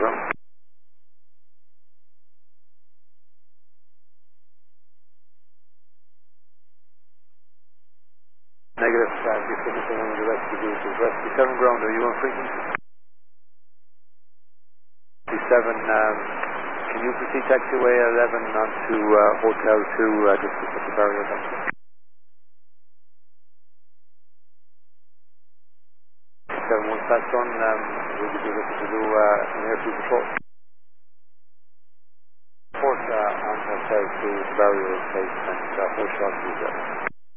ground. Negative, you're finishing on the rescue vehicles. Rescue 7 ground, are you on frequency? 7, can you proceed taxiway 11 onto Hotel 2, just to put the barrier down? 7, once that's done, we'll be looking to do an airfield patrol. Report on Hotel 2, the barrier is placed and 4 shots is there.